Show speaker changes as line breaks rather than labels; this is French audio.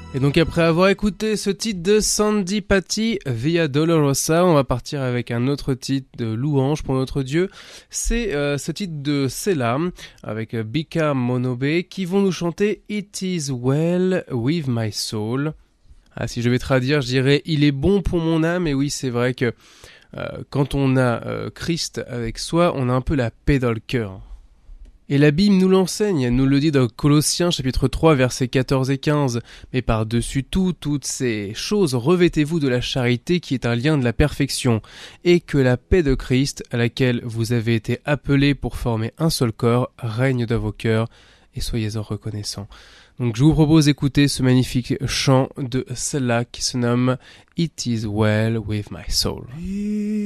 Et donc après avoir écouté ce titre de Sandy Patty, Via Dolorosa, on va partir avec un autre titre de louange pour notre Dieu. C'est ce titre de Selah avec Bika Monobe qui vont nous chanter It is well with my soul. Ah, si je vais traduire, je dirais il est bon pour mon âme. Et oui, c'est vrai que quand on a Christ avec soi, on a un peu la paix dans le cœur. Et la Bible nous l'enseigne, elle nous le dit dans Colossiens chapitre 3 versets 14 et 15. Mais par-dessus tout, toutes ces choses, revêtez-vous de la charité qui est un lien de la perfection, et que la paix de Christ, à laquelle vous avez été appelés pour former un seul corps, règne dans vos cœurs, et soyez-en reconnaissants. Donc je vous propose d'écouter ce magnifique chant de Selah qui se nomme It is well with my soul.